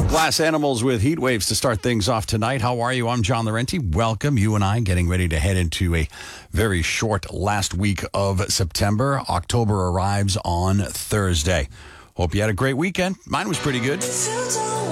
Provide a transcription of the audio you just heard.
Glass Animals with Heat Waves to start things off tonight. How are you? I'm John Laurenti. Welcome. You and I getting ready to head into a very short last week of September. October arrives on Thursday. Hope you had a great weekend. Mine was pretty good.